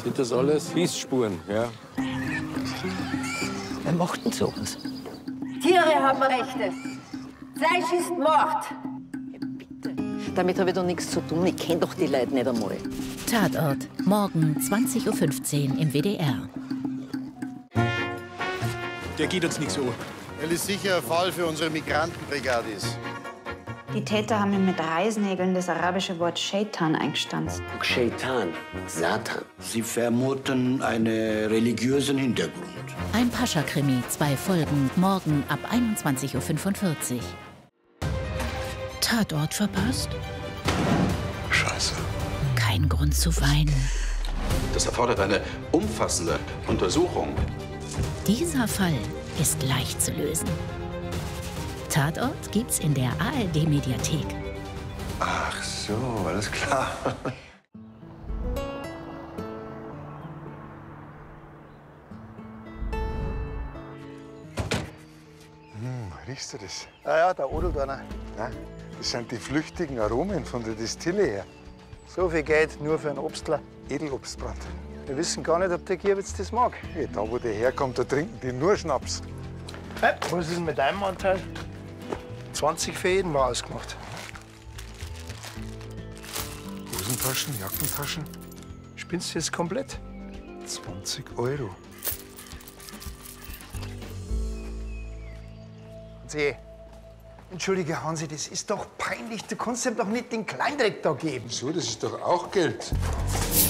Sind das alles Hissspuren, ja? Wer macht denn sowas? Tiere haben Rechte. Fleisch ist Mord. Damit habe ich doch nichts zu tun. Ich kenne doch die Leute nicht einmal. Tatort, morgen 20:15 Uhr im WDR. Der geht uns nichts so. Weil es sicher ein Fall für unsere Migrantenbrigade ist. Die Täter haben ihm mit Reißnägeln das arabische Wort Shaitan eingestanzt. Shaitan, Satan. Sie vermuten einen religiösen Hintergrund. Ein Pascha-Krimi, 2 Folgen, morgen ab 21:45 Uhr. Tatort verpasst? Scheiße. Kein Grund zu weinen. Das erfordert eine umfassende Untersuchung. Dieser Fall ist leicht zu lösen. Tatort gibt's in der ARD-Mediathek. Ach so, alles klar. Riechst du das? Ja, da odelt einer. Ja, das sind die flüchtigen Aromen von der Distille her. So viel Geld nur für einen Obstler. Edelobstbrand. Wir wissen gar nicht, ob der Gierwitz das mag. Ja, da, wo der herkommt, da trinken die nur Schnaps. Hey, was ist denn mit deinem Anteil? 20 für jeden war ausgemacht. Hosentaschen, Jackentaschen, Spinnst du jetzt komplett? 20 €. Hansi, entschuldige Hansi, das ist doch peinlich. Du kannst ihm doch nicht den Kleindreck da geben. So, das ist doch auch Geld.